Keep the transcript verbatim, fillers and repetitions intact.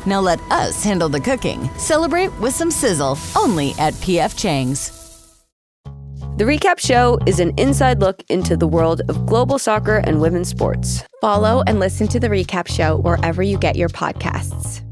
Now let us handle the cooking. Celebrate with some sizzle, only at P F Chang's. The Recap Show is an inside look into the world of global soccer and women's sports. Follow and listen to The Recap Show wherever you get your podcasts.